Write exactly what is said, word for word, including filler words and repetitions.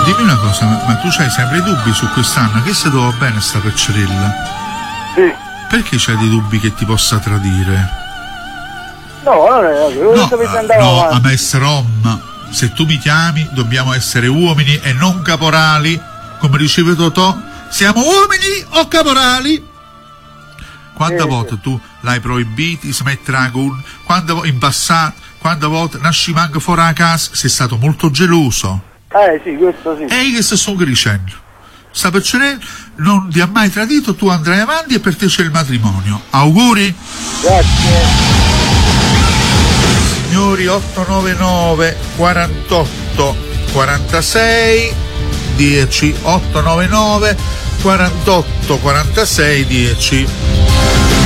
Dimmi una cosa, ma, ma tu c'hai sempre dubbi su quest'anno? Che se va bene sta peccerella? Sì. Perché c'hai dei dubbi che ti possa tradire? No, non è io No, sapete eh, andare no, avanti. a Mess Rom, se tu mi chiami dobbiamo essere uomini e non caporali, come diceva Totò, siamo uomini o caporali? Quante Sì, volte sì. tu l'hai proibito di smettere con, quando in passato, quante volte nasci manco fuori a casa, sei stato molto geloso. Eh sì, questo sì. E io che sto dicendo? Sta peccerella non ti ha mai tradito, tu andrai avanti e per te c'è il matrimonio. Auguri! Grazie. Signori, otto nove nove quarantotto quarantasei dieci, otto nove nove quarantotto quarantasei dieci.